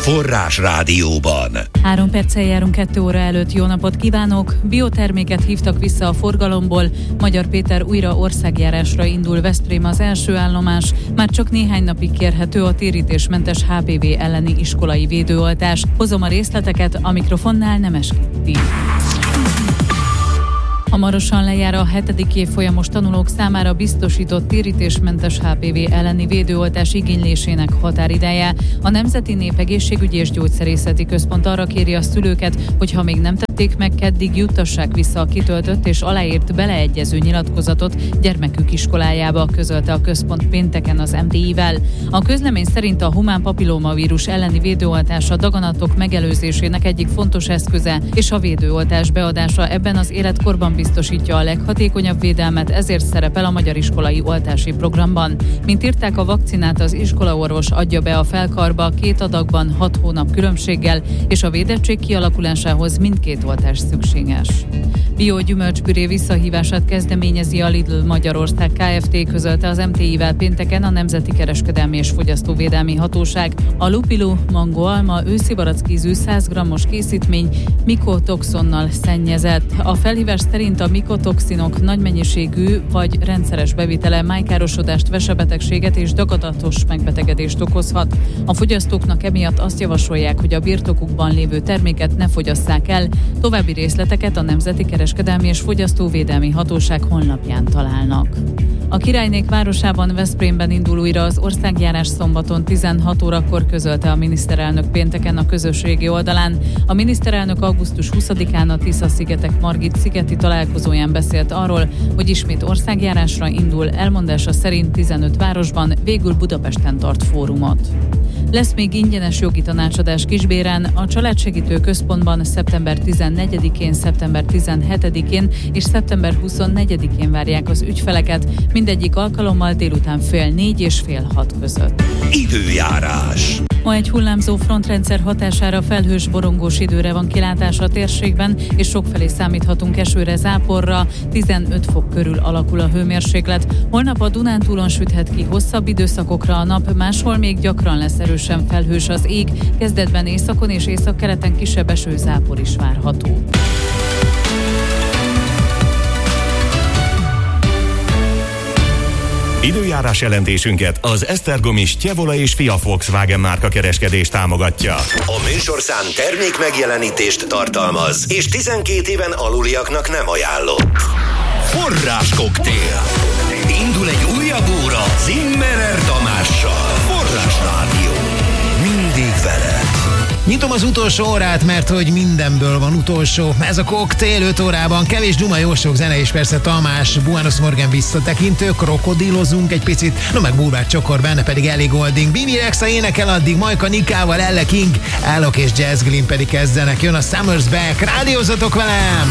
Forrás Rádióban. 3 perccel járunk 2 óra előtt. Jó napot kívánok! Bioterméket hívtak vissza a forgalomból. Magyar Péter újra országjárásra indul. Veszprém az első állomás. Már csak néhány napig kérhető a térítésmentes HPV elleni iskolai védőoltás. Hozom a részleteket, a mikrofonnál Nemes Kitti. Hamarosan lejár a 7. évfolyamos tanulók számára biztosított térítésmentes HPV elleni védőoltás igénylésének határideje. A Nemzeti Népegészségügyi és Gyógyszerészeti Központ arra kéri a szülőket, hogy ha még nem tették meg keddig, juttassák vissza a kitöltött és aláírt beleegyező nyilatkozatot gyermekük iskolájába, közölte a központ pénteken az MTI-vel. A közlemény szerint a humán papillómavírus elleni védőoltás a daganatok megelőzésének egyik fontos eszköze, és a védőoltás beadása ebben az életkorban biztosítja a leghatékonyabb védelmet, ezért szerepel a magyar iskolai oltási programban. Mint írták, a vakcinát az iskolaorvos adja be a felkarba 2 adagban 6 hónap különbséggel, és a védettség kialakulásához mindkét oltás szükséges. Bio-gyümölcspüré visszahívását kezdeményezi a Lidl Magyarország Kft., közölte az MTI-vel pénteken a Nemzeti Kereskedelmi és Fogyasztóvédelmi Hatóság. A lupilu, mango, alma, őszi barackízű 100 g-os készítmény mikotoxonnal szennyezett. A felhívás szerint a mikotoxinok nagy mennyiségű vagy rendszeres bevitele májkárosodást, vesebetegséget és daganatos megbetegedést okozhat. A fogyasztóknak emiatt azt javasolják, hogy a birtokukban lévő terméket ne fogyasszák el. További részleteket a Nemzeti Kereskedelmi és Fogyasztóvédelmi Hatóság honlapján találnak. A Királynék városában, Veszprémben indul újra az országjárás szombaton 16 órakor, közölte a miniszterelnök pénteken a közösségi oldalán. A miniszterelnök augusztus 20-án a Tisza-szigetek Margit szigeti találkozóján beszélt arról, hogy ismét országjárásra indul, elmondása szerint 15 városban, végül Budapesten tart fórumot. Lesz még ingyenes jogi tanácsadás Kisbéren, a Családsegítő Központban szeptember 14-én, szeptember 17-én és szeptember 24-én várják az ügyfeleket, mindegyik alkalommal délután 3:30 és 5:30 között. Időjárás. Ma egy hullámzó frontrendszer hatására felhős, borongós időre van kilátás a térségben, és sokfelé számíthatunk esőre, záporra. 15 fok körül alakul a hőmérséklet. Holnap a Dunántúlon süthet ki hosszabb időszakokra a nap, máshol még gyakran lesz erősen felhős az ég, kezdetben északon és északkeleten kisebb esőzápor is várható. Időjárás jelentésünket az Esztergomi Stjevola és Fia Volkswagen márka kereskedés támogatja. A műsorszám termék megjelenítést tartalmaz, és 12 éven aluliaknak nem ajánlott. Forrás koktél. Indul egy újabb óra Zimmerer Tamással. Forrás Rádió. Mindig veled. Nyitom az utolsó órát, mert hogy mindenből van utolsó. Ez a koktél 5 órában, kevés duma, jó sok zene, és persze Tamás, Buenos Morgan visszatekintő, krokodilozunk egy picit, no meg Bulvár Csokor, benne pedig Ellie Goulding. Bibi Rexha énekel addig, Majka Nikával, Elle King, Állok és Jazz Glynn pedig kezdenek. Jön a Summer's Back, rádiózatok velem!